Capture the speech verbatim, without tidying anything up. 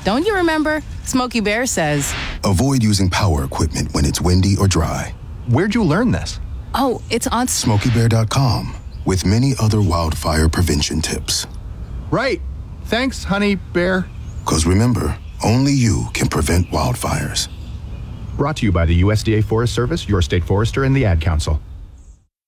Don't you remember? Smokey Bear says, avoid using power equipment when it's windy or dry. Where'd you learn this? oh, it's on... Smokey Bear dot com, with many other wildfire prevention tips. Right. Thanks, Honey Bear. Because remember, only you can prevent wildfires. Brought to you by the U S D A Forest Service, your state forester, and the Ad Council.